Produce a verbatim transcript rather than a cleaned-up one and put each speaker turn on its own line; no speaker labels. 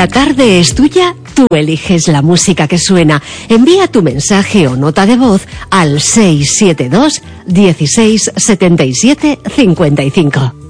La tarde es tuya, tú eliges la música que suena. Envía tu mensaje o nota de voz al seis siete dos, dieciséis, setenta y siete, cincuenta y cinco.